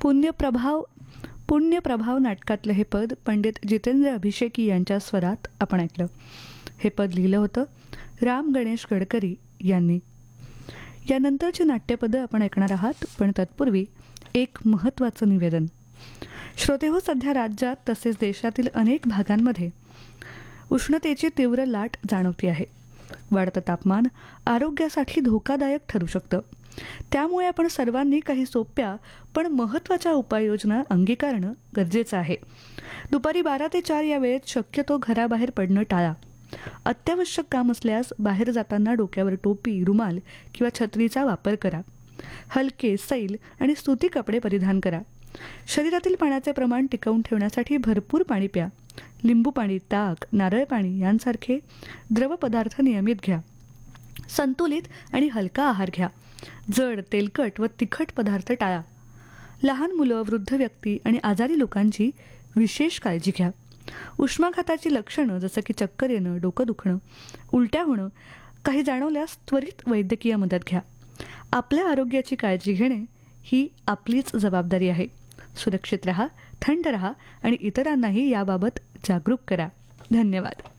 पुण्यप्रभाव पुण्यप्रभाव नाटकातलं हे पद पंडित जितेंद्र अभिषेकी यांच्या स्वरात आपण ऐकलं. हे पद लिहिलं होतं राम गणेश गडकरी यांनी. यानंतरची नाट्यपदं आपण ऐकणार आहात, पण तत्पूर्वी एक महत्त्वाचं निवेदन. श्रोतेहो, सध्या राज्यात तसेच देशातील अनेक भागांमध्ये उष्णतेची तीव्र लाट जाणवती आहे. वाढतं तापमान आरोग्यासाठी धोकादायक ठरू शकतं. त्यामुळे आपण सर्वांनी काही सोप्या पण महत्त्वाच्या उपाययोजना अंगीकारणं गरजेचं आहे. दुपारी 12 ते 4 या वेळेत शक्यतो घराबाहेर पडणं टाळा. अत्यावश्यक काम असल्यास बाहेर जाताना डोक्यावर टोपी, रुमाल किंवा छत्रीचा वापर करा. हलके, सैल आणि सुती कपडे परिधान करा. शरीरातील पाण्याचे प्रमाण टिकवून ठेवण्यासाठी भरपूर पाणी प्या. लिंबू पाणी, ताक, नारळ पाणी यांसारखे द्रव पदार्थ नियमित घ्या. संतुलित आणि हलका आहार घ्या. जड, तेलकट व तिखट पदार्थ टाळा. लहान मुलं, वृद्ध व्यक्ती आणि आजारी लोकांची विशेष काळजी घ्या. उष्माघाताची लक्षणं जसं की चक्कर येणं, डोकं दुखणं, उलट्या होणं काही जाणवल्यास त्वरित वैद्यकीय मदत घ्या. आपल्या आरोग्याची काळजी घेणे ही आपलीच जबाबदारी आहे. सुरक्षित रहा, थंड रहा आणि इतरांनाही याबाबत जागरूक करा. धन्यवाद.